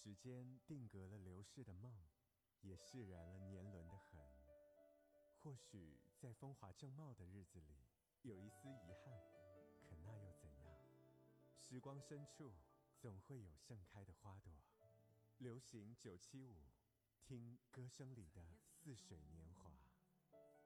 时间定格了流逝的梦，也释然了年轮的痕。或许在风华正茂的日子里，有一丝遗憾，可那又怎样？时光深处，总会有盛开的花朵。流行975，听歌声里的似水年华。